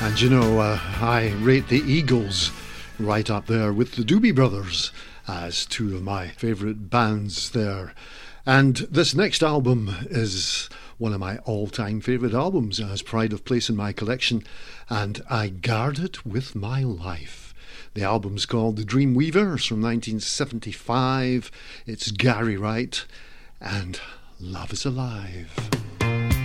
And you know, I rate the Eagles right up there with the Doobie Brothers as two of my favourite bands there. And this next album is one of my all-time favourite albums. It has pride of place in my collection, and I guard it with my life. The album's called The Dream Weavers from 1975. It's Gary Wright and Love is Alive.